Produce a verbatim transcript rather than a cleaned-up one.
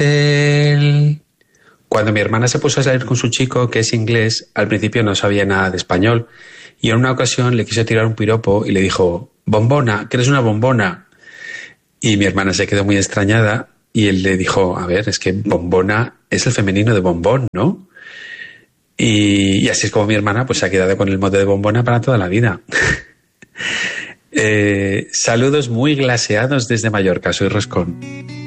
pastel. Cuando mi hermana se puso a salir con su chico, que es inglés, al principio no sabía nada de español. Y en una ocasión le quiso tirar un piropo y le dijo, bombona, que eres una bombona. Y mi hermana se quedó muy extrañada y él le dijo, a ver, es que bombona es el femenino de bombón, ¿no? Y, y así es como mi hermana pues se ha quedado con el mote de bombona para toda la vida. eh, saludos muy glaseados desde Mallorca, soy Roscón.